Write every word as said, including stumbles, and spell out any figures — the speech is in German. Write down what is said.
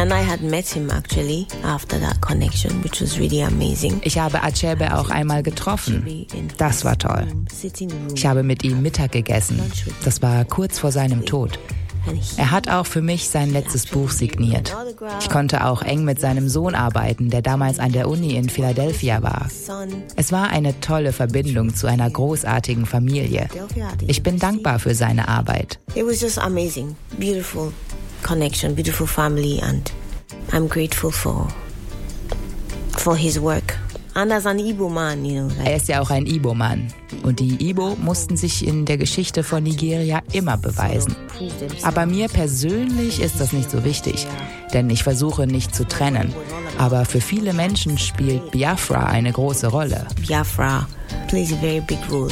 And I had met him actually after that connection, which was really amazing. Ich habe Achebe auch einmal getroffen. Das war toll. Ich habe mit ihm Mittag gegessen. Das war kurz vor seinem Tod. Er hat auch für mich sein letztes Buch signiert. Ich konnte auch eng mit seinem Sohn arbeiten, der damals an der Uni in Philadelphia war. Es war eine tolle Verbindung zu einer großartigen Familie. Ich bin dankbar für seine Arbeit. It was just amazing, beautiful connection, beautiful family, and I'm grateful for for his work. And as an Igbo man, you know. Er ist ja auch ein Igbo-Mann. Und die Igbo mussten sich in der Geschichte von Nigeria immer beweisen. Aber mir persönlich ist das nicht so wichtig, denn ich versuche nicht zu trennen. Aber für viele Menschen spielt Biafra eine große Rolle. Biafra plays a very big role.